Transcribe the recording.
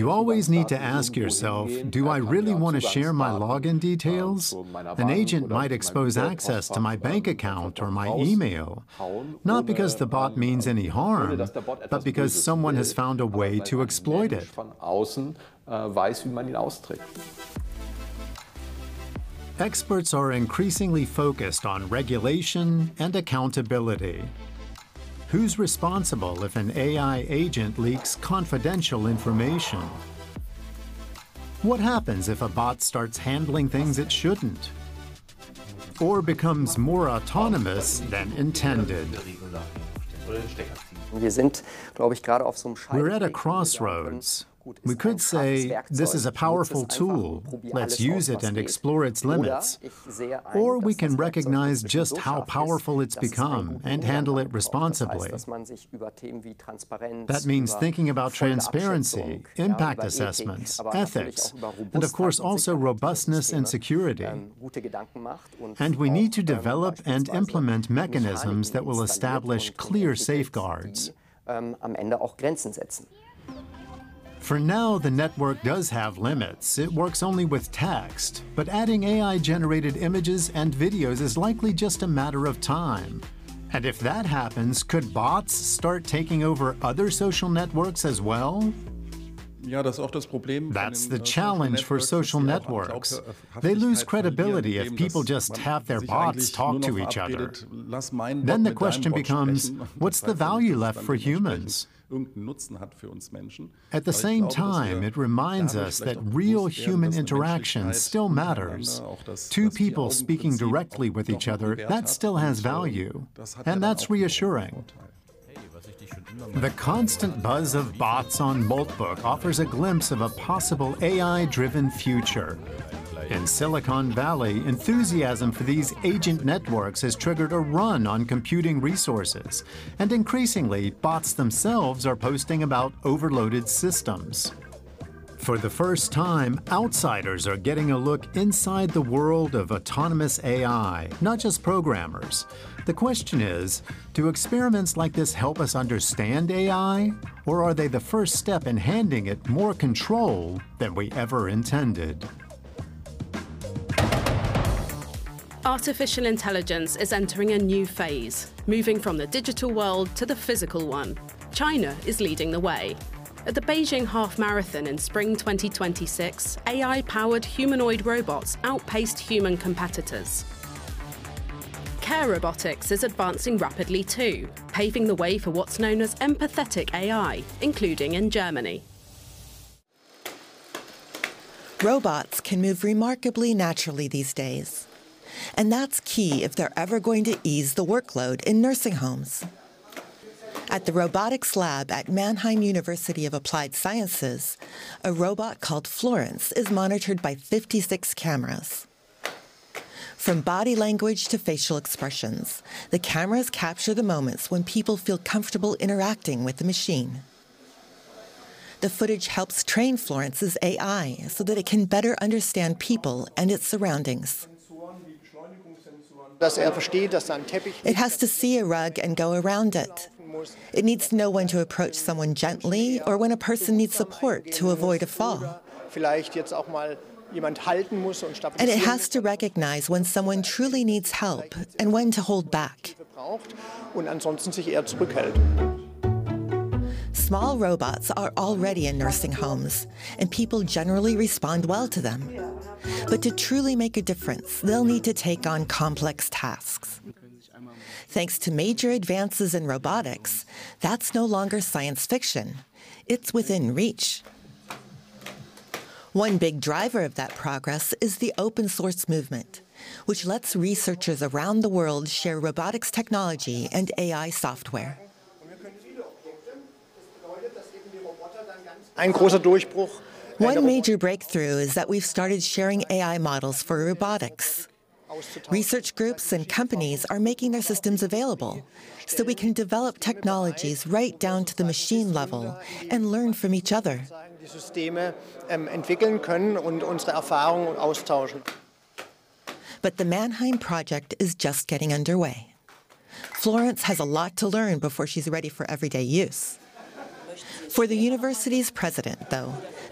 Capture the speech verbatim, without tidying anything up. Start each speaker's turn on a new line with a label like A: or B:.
A: You always need to ask yourself, do I really want to share my login details? An agent might expose access to my bank account or my email, not because the bot means any harm, but because someone has found a way to exploit it. Experts are increasingly focused on regulation and accountability. Who's responsible if an A I agent leaks confidential information? What happens if a bot starts handling things it shouldn't? Or becomes more autonomous than intended? We're at a crossroads. We could say, this is a powerful tool, let's use it and explore its limits. Or we can recognize just how powerful it's become and handle it responsibly. That means thinking about transparency, impact assessments, ethics, and of course also robustness and security. And we need to develop and implement mechanisms that will establish clear safeguards. For now, the network does have limits. It works only with text, but adding A I-generated images and videos is likely just a matter of time. And if that happens, could bots start taking over other social networks as well? That's the challenge for social networks. They lose credibility if people just have their bots talk to each other. Then the question becomes, what's the value left for humans? At the same time, it reminds us that real human interaction still matters. Two people speaking directly with each other, that still has value, and that's reassuring. The constant buzz of bots on Moltbook offers a glimpse of a possible A I-driven future. In Silicon Valley, enthusiasm for these agent networks has triggered a run on computing resources, and increasingly, bots themselves are posting about overloaded systems. For the first time, outsiders are getting a look inside the world of autonomous A I, not just programmers. The question is, do experiments like this help us understand A I, or are they the first step in handing it more control than we ever intended?
B: Artificial intelligence is entering a new phase, moving from the digital world to the physical one. China is leading the way. At the Beijing Half Marathon in spring twenty twenty-six, A I-powered humanoid robots outpaced human competitors. Care robotics is advancing rapidly too, paving the way for what's known as empathetic A I, including in Germany.
C: Robots can move remarkably naturally these days. And that's key if they're ever going to ease the workload in nursing homes. At the robotics lab at Mannheim University of Applied Sciences, a robot called Florence is monitored by fifty-six cameras. From body language to facial expressions, the cameras capture the moments when people feel comfortable interacting with the machine. The footage helps train Florence's A I so that it can better understand people and its surroundings. It has to see a rug and go around it. It needs to know when to approach someone gently or when a person needs support to avoid a fall. And it has to recognize when someone truly needs help and when to hold back. Small robots are already in nursing homes, and people generally respond well to them. But to truly make a difference, they'll need to take on complex tasks. Thanks to major advances in robotics, that's no longer science fiction. It's within reach. One big driver of that progress is the open source movement, which lets researchers around the world share robotics technology and A I software. One major breakthrough is that we've started sharing A I models for robotics. Research groups and companies are making their systems available, so we can develop technologies right down to the machine level and learn from each other. But the Mannheim project is just getting underway. Florence has a lot to learn before she's ready for everyday use. For the university's president, though,